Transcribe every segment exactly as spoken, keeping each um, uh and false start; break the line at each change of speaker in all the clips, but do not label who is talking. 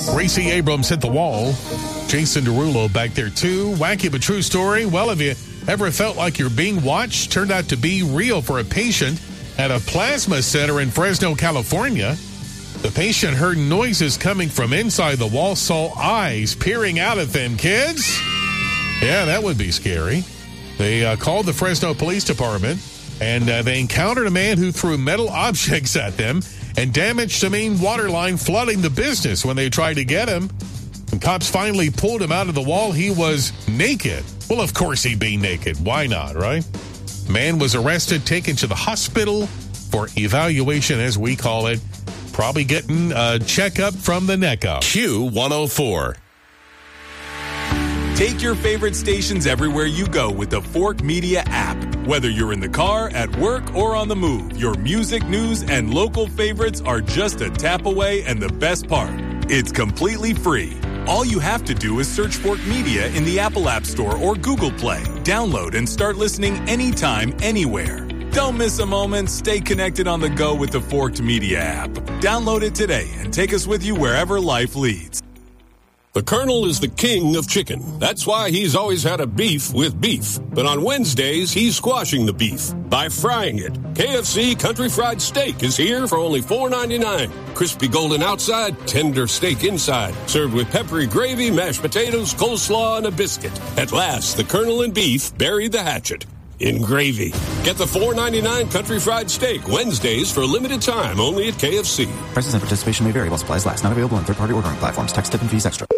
Gracie Abrams hit the wall. Jason Derulo back there, too. Wacky but true story. Well, have you ever felt like you're being watched? Turned out to be real for a patient at a plasma center in Fresno, California. The patient heard noises coming from inside the wall, saw eyes peering out at them. Kids? Yeah, that would be scary. They uh, called the Fresno Police Department, and uh, they encountered a man who threw metal objects at them and damaged the main water line, flooding the business. When they tried to get him, when cops finally pulled him out of the wall, he was naked. Well, of course he'd be naked. Why not, right? Man was arrested, taken to the hospital for evaluation, as we call it. Probably getting a checkup from the neck up.
Q one oh four.
Take your favorite stations everywhere you go with the Fork Media app. Whether you're in the car, at work, or on the move, your music, news, and local favorites are just a tap away, and the best part, it's completely free. All you have to do is search Fork Media in the Apple App Store or Google Play. Download and start listening anytime, anywhere. Don't miss a moment. Stay connected on the go with the Forked Media app. Download it today and take us with you wherever life leads.
The Colonel is the king of chicken. That's why he's always had a beef with beef. But on Wednesdays, he's squashing the beef by frying it. K F C Country Fried Steak is here for only four ninety-nine. Crispy golden outside, tender steak inside. Served with peppery gravy, mashed potatoes, coleslaw, and a biscuit. At last, the Colonel and beef buried the hatchet in gravy. Get the four ninety-nine Country Fried Steak Wednesdays for a limited time only at K F C.
Prices and participation may vary while supplies last. Not available on third-party ordering platforms. Tax, tip, and fees extra.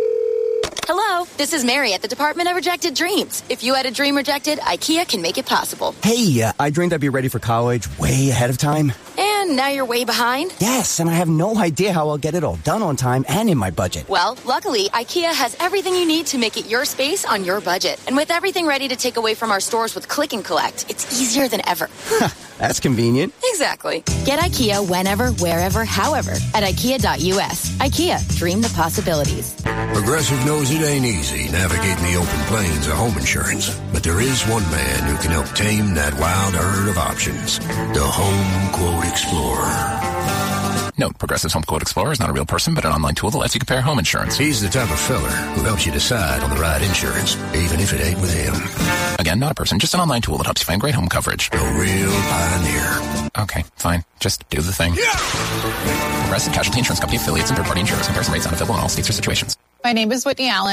Hello, this is Mary at the Department of Rejected Dreams. If you had a dream rejected, IKEA can make it possible.
Hey, uh, I dreamed I'd be ready for college way ahead of time.
And now you're way behind?
Yes, and I have no idea how I'll get it all done on time and in my budget.
Well, luckily, IKEA has everything you need to make it your space on your budget. And with everything ready to take away from our stores with Click and Collect, it's easier than ever.
That's convenient.
Exactly. Get IKEA whenever, wherever, however at IKEA dot U S. IKEA, dream the possibilities.
Progressive knows it ain't easy navigating the open plains of home insurance, but there is one man who can help tame that wild herd of options. The Home Quote Explorer.
Note, Progressive's Home Quote Explorer is not a real person, but an online tool that lets you compare home insurance.
He's the type of feller who helps you decide on the right insurance, even if it ain't with him.
Again, not a person, just an online tool that helps you find great home coverage.
A real pioneer.
Okay, fine. Just do the thing. Yeah! Progressive Casualty Insurance Company affiliates and third-party insurers. Comparison rates not available in all states or situations.
My name is Whitney Allen.